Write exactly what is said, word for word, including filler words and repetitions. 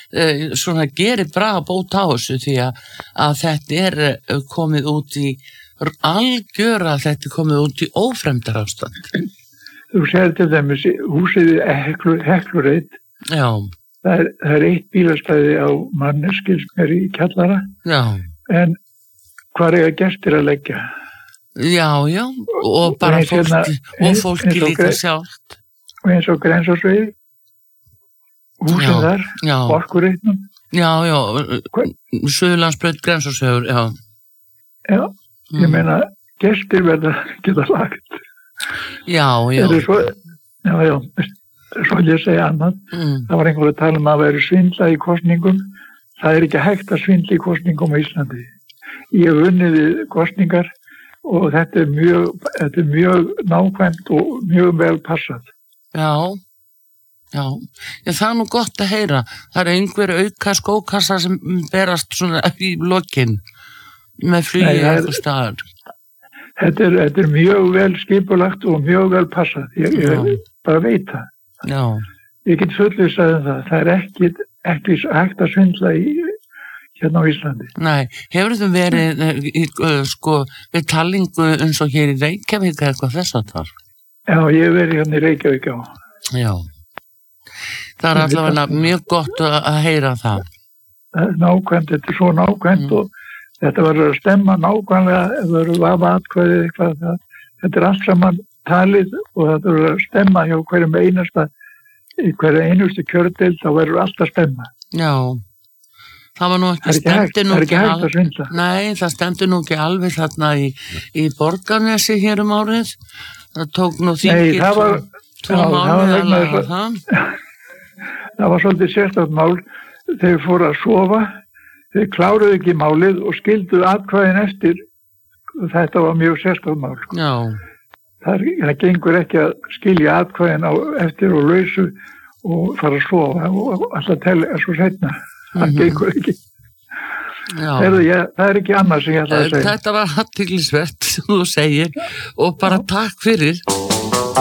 uh, svona gerir braga bót á þessu því að, að þetta er uh, komið út í algjöra, þetta er komið út í ófremdarástand. Þú segir til dæmis húsið Heklu, Heklureit. Já. Það er, það er eitt bílastæði á manneskilsmér í kjallara. Já. En hvar eiga gestir að leggja? Já, já, og bara og fólki, hérna, og fólki og líka sjálft. Og eins og Grensásvegi, húsin þar, Orkureitnum. Já, já, Suðurlandsbraut, Grensásvegur, já. Já, ég mm. meina, gestir verða geta lagt. Já, já. Svo, já, já, svo ég segja annað. Mm. Það var einhver að tala um að vera svindla í kosningum. Það er ekki hægt að svindla í kosningum á Íslandi. Ég hef vunnið við kosningar og þetta er mjög, þetta er mjög nákvæmt og mjög vel passað. Já, já, já, það er nú gott að heyra. Það er einhver auka skókassa sem berast svona í lokin með flugi eitthvað staðar. Þetta er, þetta er mjög vel skipulagt og mjög vel passað. Ég, ég bara veit það. Já. Ég get fullvissað um það. Það er ekki, ekki hægt að svindla í hérna á Íslandi. Nei, hefur þú verið í, sko, við talningu eins og hér í Reykjavík eitthvað þess að þar? Já, ég hef verið hérna í Reykjavík, já. Já. Það er allavega mjög gott að heyra það. Það er nákvæmt, þetta er svo nákvæmt mm. og þetta verður að stemma nákvæmlega, það verður vafa atkvæðið eitthvað, það, þetta er allt saman talið og það verður að stemma hjá hverjum einasta, í hverju einustu kjördeild, þá verður allt að stemma. Já. Það var nú ekki, ekki stemdi nú ekki alveg, nei, það stemdi nú ekki alveg þarna í, í Borgarnesi hér um árið. Það tók nú þingið tvo mánuði að laga það. Það var svolítið sérstakt mál. Þeir fóru að sofa, þeir kláruðu ekki málið og skildu atkvæðin eftir. Þetta var mjög sérstakt mál. Já. Það, það gengur ekki að skilja atkvæðin á eftir og lausu og fara að sofa og alltaf telja svo setna. Það gengur ekki. Heyrðu, ég, það er ekki annað sem ég ætla að segja. Þetta var athyglisvert sem þú segir og bara takk fyrir.